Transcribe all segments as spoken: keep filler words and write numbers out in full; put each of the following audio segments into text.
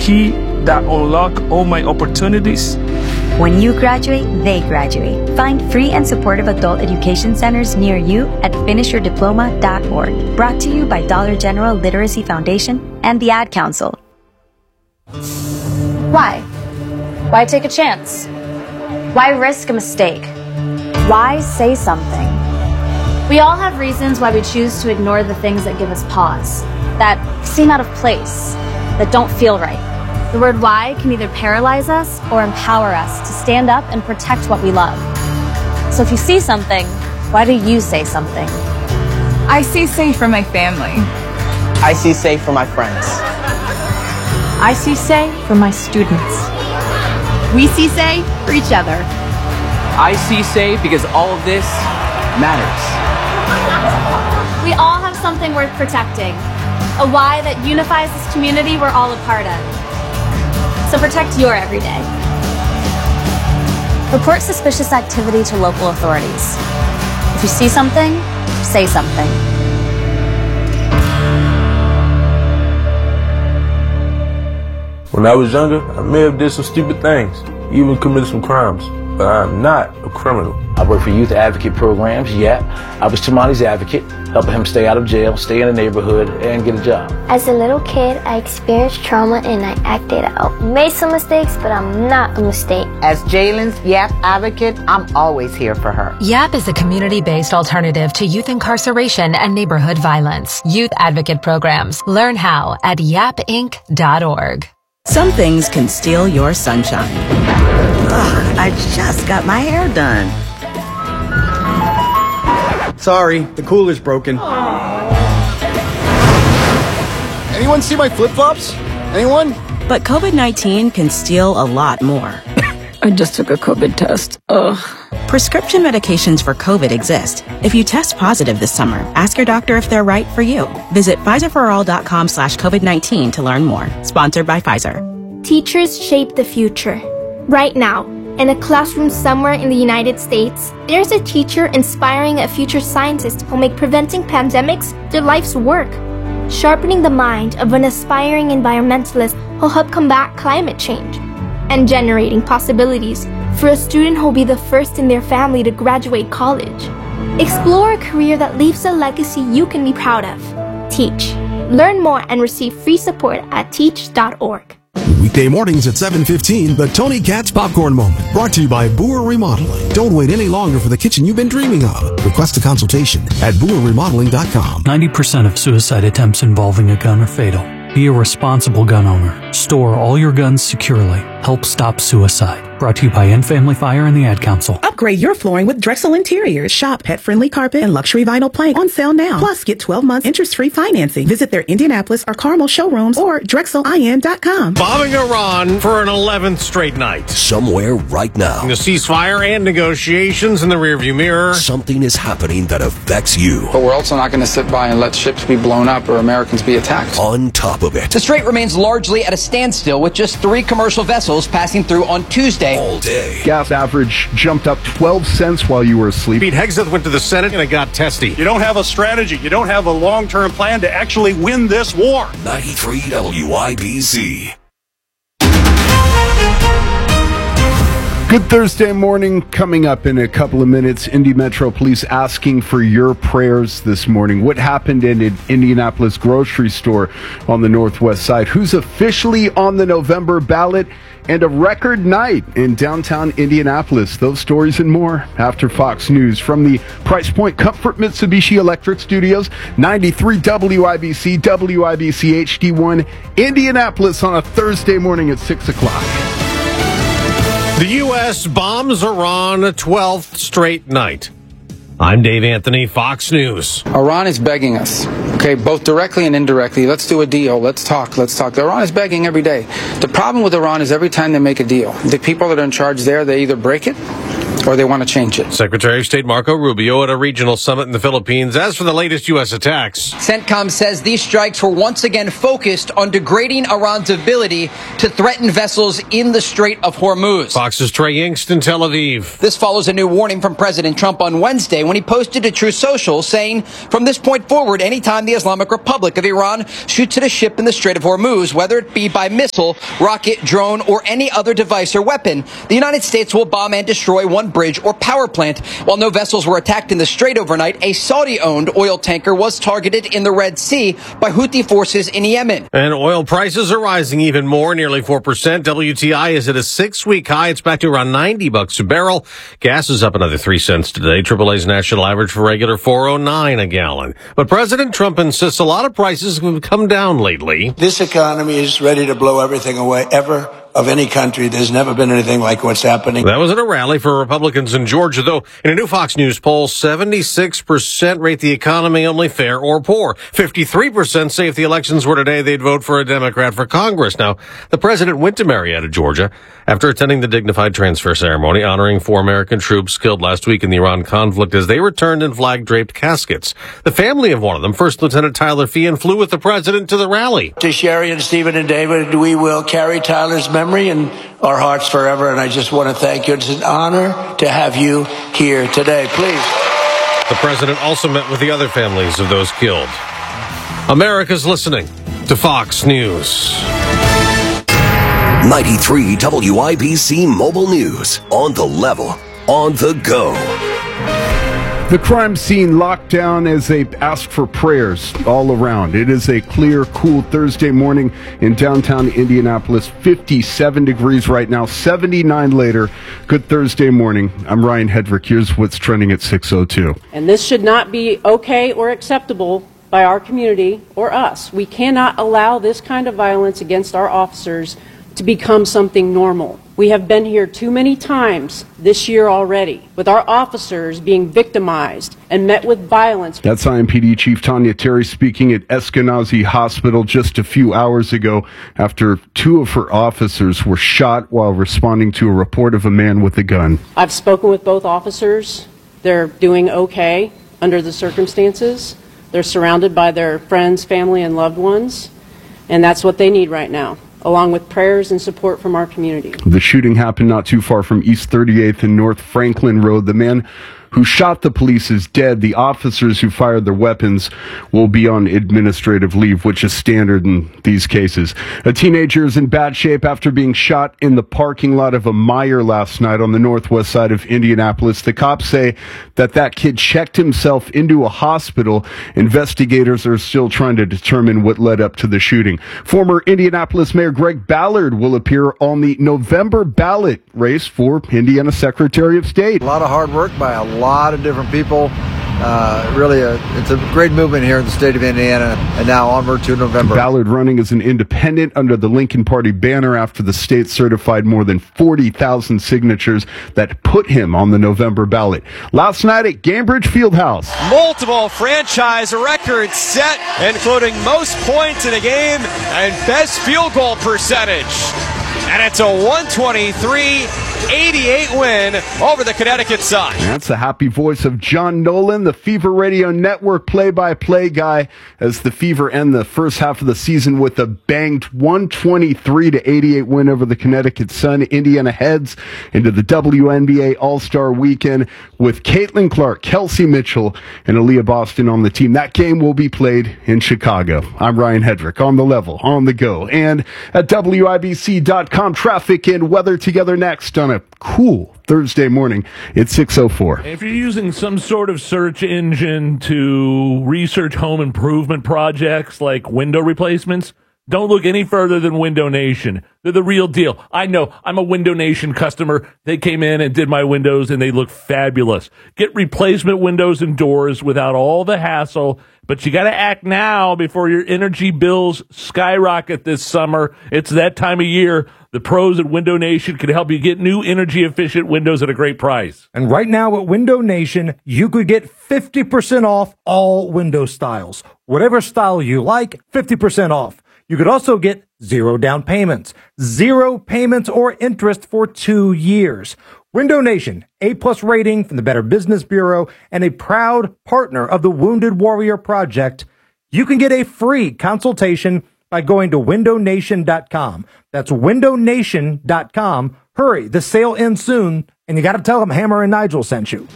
key that unlock all my opportunities. When you graduate, they graduate. Find free and supportive adult education centers near you at finish your diploma dot org. Brought to you by Dollar General Literacy Foundation and the Ad Council. Why? Why take a chance? Why risk a mistake? Why say something? We all have reasons why we choose to ignore the things that give us pause, that seem out of place, that don't feel right. The word why can either paralyze us or empower us to stand up and protect what we love. So if you see something, why do you say something? I see safe for my family. I see safe for my friends. I see say for my students. We see say for each other. I see say because all of this matters. We all have something worth protecting, a why that unifies this community we're all a part of. So protect your everyday. Report suspicious activity to local authorities. If you see something, say something. When I was younger, I may have did some stupid things, even committed some crimes, but I am not a criminal. I work for youth advocate programs, yeah. I was Tamani's advocate, helping him stay out of jail, stay in the neighborhood, and get a job. As a little kid, I experienced trauma and I acted out. Made some mistakes, but I'm not a mistake. As Jalen's YAP advocate, I'm always here for her. YAP is a community-based alternative to youth incarceration and neighborhood violence. Youth advocate programs. Learn how at yap inc dot org. Some things can steal your sunshine. Ugh, I just got my hair done. Sorry, the cooler's broken. Anyone see my flip-flops? Anyone? But COVID nineteen can steal a lot more. I just took a COVID test. Ugh. Prescription medications for COVID exist. If you test positive this summer, ask your doctor if they're right for you. Visit Pfizer for all dot com slash COVID nineteen to learn more. Sponsored by Pfizer. Teachers shape the future. Right now, in a classroom somewhere in the United States, there's a teacher inspiring a future scientist who'll make preventing pandemics their life's work. Sharpening the mind of an aspiring environmentalist who'll help combat climate change. And generating possibilities for a student who'll be the first in their family to graduate college. Explore a career that leaves a legacy you can be proud of. Teach. Learn more and receive free support at teach dot org. Weekday mornings at seven fifteen, the Tony Katz Popcorn Moment. Brought to you by Boer Remodeling. Don't wait any longer for the kitchen you've been dreaming of. Request a consultation at boer remodeling dot com. ninety percent of suicide attempts involving a gun are fatal. Be a responsible gun owner. Store all your guns securely. Help stop suicide. Brought to you by End Family Fire and the Ad Council. Upgrade your flooring with Drexel Interiors. Shop pet-friendly carpet and luxury vinyl plank on sale now. Plus, get twelve months interest-free financing. Visit their Indianapolis or Carmel showrooms or drexel I N dot com. Bombing Iran for an eleventh straight night. Somewhere right now. The ceasefire and negotiations in the rearview mirror. Something is happening that affects you. But we're also not going to sit by and let ships be blown up or Americans be attacked. On top of it. The strait remains largely at a standstill with just three commercial vessels passing through on Tuesday. All day. Gas average jumped up twelve cents while you were asleep. Pete Hegseth went to the Senate and it got testy. You don't have a strategy. You don't have a long-term plan to actually win this war. ninety-three W I B C. Good Thursday morning. Coming up in a couple of minutes, Indy Metro Police asking for your prayers this morning. What happened in an Indianapolis grocery store on the northwest side? Who's officially on the November ballot? And a record night in downtown Indianapolis. Those stories and more after Fox News. From the Price Point Comfort Mitsubishi Electric Studios, ninety-three W I B C, W I B C H D one, Indianapolis on a Thursday morning at six o'clock. The U S bombs Iran a twelfth straight night. I'm Dave Anthony, Fox News. Iran is begging us, okay, both directly and indirectly. Let's do a deal. Let's talk. Let's talk. Iran is begging every day. The problem with Iran is every time they make a deal, the people that are in charge there, they either break it or they want to change it. Secretary of State Marco Rubio at a regional summit in the Philippines. As for the latest U S attacks, CENTCOM says these strikes were once again focused on degrading Iran's ability to threaten vessels in the Strait of Hormuz. Fox's Trey Yingst in Tel Aviv. This follows a new warning from President Trump on Wednesday when he posted to Truth Social saying, from this point forward, anytime the Islamic Republic of Iran shoots at a ship in the Strait of Hormuz, whether it be by missile, rocket, drone, or any other device or weapon, the United States will bomb and destroy one bridge or power plant. While no vessels were attacked in the Strait overnight, a Saudi-owned oil tanker was targeted in the Red Sea by Houthi forces in Yemen. And oil prices are rising even more, nearly four percent. W T I is at a six-week high. It's back to around ninety bucks a barrel. Gas is up another three cents today. triple A's national average for regular four oh nine a gallon. But President Trump insists a lot of prices have come down lately. This economy is ready to blow everything away ever. Of any country. There's never been anything like what's happening. That was at a rally for Republicans in Georgia, though. In a new Fox News poll, seventy-six percent rate the economy only fair or poor. fifty-three percent say if the elections were today, they'd vote for a Democrat for Congress. Now, the president went to Marietta, Georgia, after attending the dignified transfer ceremony honoring four American troops killed last week in the Iran conflict as they returned in flag-draped caskets. The family of one of them, First Lieutenant Tyler Feehan, flew with the president to the rally. To Sherry and Stephen and David, we will carry Tyler's memory in our hearts forever, and I just want to thank you. It's an honor to have you here today. Please. The president also met with the other families of those killed. America's listening to Fox News. ninety-three W I B C Mobile News. On the level, on the go. The crime scene locked down as they ask for prayers all around. It is a clear, cool Thursday morning in downtown Indianapolis. fifty-seven degrees right now, seventy-nine later. Good Thursday morning. I'm Ryan Hedrick. Here's what's trending at six oh two. And this should not be okay or acceptable by our community or us. We cannot allow this kind of violence against our officers to become something normal. We have been here too many times this year already with our officers being victimized and met with violence. That's I M P D Chief Tanya Terry speaking at Eskenazi Hospital just a few hours ago after two of her officers were shot while responding to a report of a man with a gun. I've spoken with both officers. They're doing okay under the circumstances. They're surrounded by their friends, family, and loved ones, and that's what they need right now, along with prayers and support from our community. The shooting happened not too far from East thirty-eighth and North Franklin Road. The man who shot the police is dead. The officers who fired their weapons will be on administrative leave, which is standard in these cases. A teenager is in bad shape after being shot in the parking lot of a Meijer last night on the northwest side of Indianapolis. The cops say that that kid checked himself into a hospital. Investigators are still trying to determine what led up to the shooting. Former Indianapolis Mayor Greg Ballard will appear on the November ballot race for Indiana Secretary of State. A lot of hard work by a lot of different people. Uh, really, a, it's a great movement here in the state of Indiana, and now onward to November. Ballard running as an independent under the Lincoln Party banner after the state certified more than forty thousand signatures that put him on the November ballot. Last night at Gainbridge Fieldhouse. Multiple franchise records set, including most points in a game and best field goal percentage. And it's a one twenty-three eighty-eight win over the Connecticut Sun. That's the happy voice of John Nolan, the Fever Radio Network play-by-play guy, as the Fever end the first half of the season with a banged one twenty-three to eighty-eight win over the Connecticut Sun. Indiana heads into the W N B A All-Star Weekend with Caitlin Clark, Kelsey Mitchell, and Aaliyah Boston on the team. That game will be played in Chicago. I'm Ryan Hedrick, on the level, on the go, and at W I B C dot com. Traffic and weather together next on a cool Thursday morning. It's six oh four. If you're using some sort of search engine to research home improvement projects like window replacements, don't look any further than Window Nation. They're the real deal. I know. I'm a Window Nation customer. They came in and did my windows, and they look fabulous. Get replacement windows and doors without all the hassle, but you got to act now before your energy bills skyrocket this summer. It's that time of year. The pros at Window Nation can help you get new energy-efficient windows at a great price. And right now at Window Nation, you could get fifty percent off all window styles. Whatever style you like, fifty percent off. You could also get zero down payments, zero payments or interest for two years. Window Nation, A-plus rating from the Better Business Bureau and a proud partner of the Wounded Warrior Project. You can get a free consultation by going to window nation dot com. That's window nation dot com. Hurry, the sale ends soon, and you got to tell them Hammer and Nigel sent you.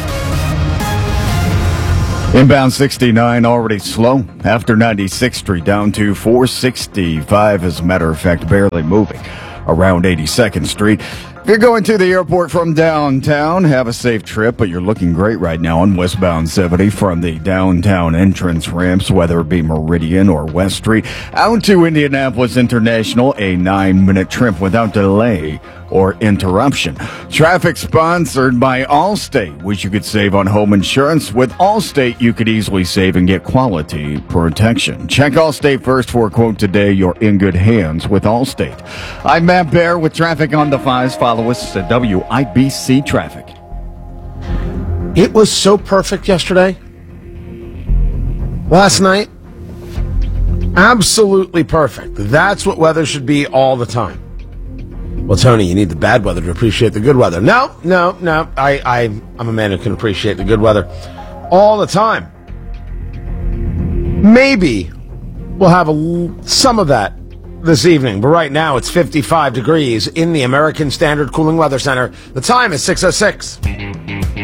Inbound sixty-nine already slow after ninety-sixth Street down to four sixty-five, as a matter of fact, barely moving around eighty-second Street. If you're going to the airport from downtown, have a safe trip, but you're looking great right now on westbound seventy from the downtown entrance ramps, whether it be Meridian or West Street, out to Indianapolis International, a nine-minute trip without delay or interruption. Traffic sponsored by Allstate, which you could save on home insurance. With Allstate, you could easily save and get quality protection. Check Allstate first for a quote today. You're in good hands with Allstate. I'm Matt Bear with traffic on the fives. Follow us at W I B C Traffic. It was so perfect yesterday. Last night, absolutely perfect. That's what weather should be all the time. Well, Tony, you need the bad weather to appreciate the good weather. No, no, no. I, I, I'm a man who can appreciate the good weather all the time. Maybe we'll have a, some of that this evening, but right now it's fifty-five degrees in the American Standard Cooling Weather Center. The time is six oh six.